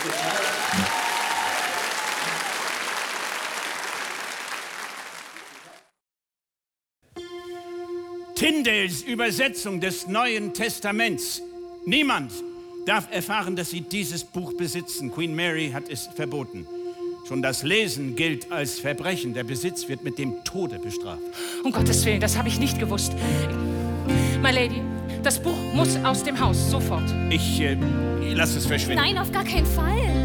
Tyndales Übersetzung des Neuen Testaments. Niemand darf erfahren, dass Sie dieses Buch besitzen. Queen Mary hat es verboten. Schon das Lesen gilt als Verbrechen. Der Besitz wird mit dem Tode bestraft. Um Gottes Willen, das habe ich nicht gewusst. My Lady, das Buch muss aus dem Haus, sofort. Ich lasse es verschwinden. Nein, auf gar keinen Fall.